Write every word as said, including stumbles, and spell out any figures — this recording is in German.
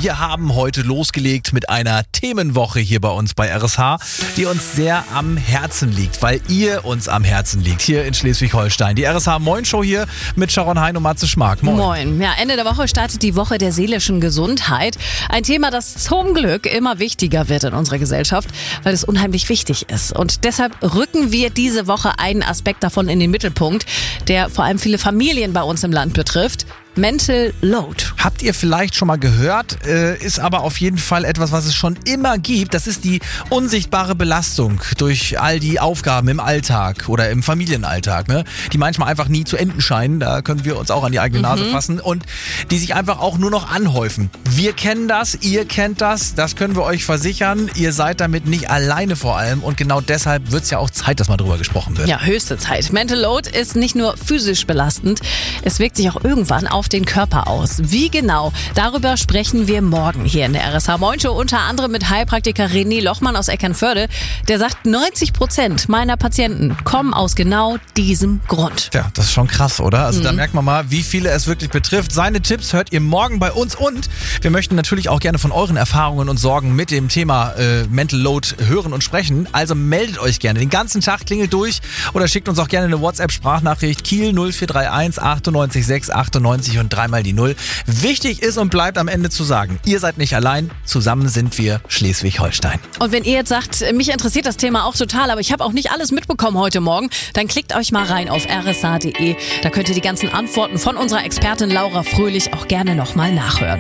Wir haben heute losgelegt mit einer Themenwoche hier bei uns bei R S H, die uns sehr am Herzen liegt, weil ihr uns am Herzen liegt, hier in Schleswig-Holstein. Die R S H Moin Show hier mit Sharon Hein und Matze Schmark. Moin. Moin. Ja, Ende der Woche startet die Woche der seelischen Gesundheit. Ein Thema, das zum Glück immer wichtiger wird in unserer Gesellschaft, weil es unheimlich wichtig ist. Und deshalb rücken wir diese Woche einen Aspekt davon in den Mittelpunkt, der vor allem viele Familien bei uns im Land betrifft. Mental Load. Habt ihr vielleicht schon mal gehört, äh, ist aber auf jeden Fall etwas, was es schon immer gibt. Das ist die unsichtbare Belastung durch all die Aufgaben im Alltag oder im Familienalltag, ne? Die manchmal einfach nie zu enden scheinen. Da können wir uns auch an die eigene Nase mhm. fassen und die sich einfach auch nur noch anhäufen. Wir kennen das, ihr kennt das, das können wir euch versichern. Ihr seid damit nicht alleine vor allem und genau deshalb wird es ja auch Zeit, dass mal drüber gesprochen wird. Ja, höchste Zeit. Mental Load ist nicht nur physisch belastend, es wirkt sich auch irgendwann auf den Körper aus. Wie genau? Darüber sprechen wir morgen hier in der R S H Moin Show, unter anderem mit Heilpraktiker René Lochmann aus Eckernförde. Der sagt, neunzig Prozent meiner Patienten kommen aus genau diesem Grund. Ja, das ist schon krass, oder? Also mhm. da merkt man mal, wie viele es wirklich betrifft. Seine Tipps hört ihr morgen bei uns und wir möchten natürlich auch gerne von euren Erfahrungen und Sorgen mit dem Thema äh, Mental Load hören und sprechen. Also meldet euch gerne. Den ganzen Tag klingelt durch oder schickt uns auch gerne eine WhatsApp-Sprachnachricht. Kiel null vier drei eins achtundneunzig sechs achtundneunzig und dreimal die Null. Wichtig ist und bleibt am Ende zu sagen, ihr seid nicht allein, zusammen sind wir Schleswig-Holstein. Und wenn ihr jetzt sagt, mich interessiert das Thema auch total, aber ich habe auch nicht alles mitbekommen heute Morgen, dann klickt euch mal rein auf r s h punkt d e. Da könnt ihr die ganzen Antworten von unserer Expertin Laura Fröhlich auch gerne nochmal nachhören.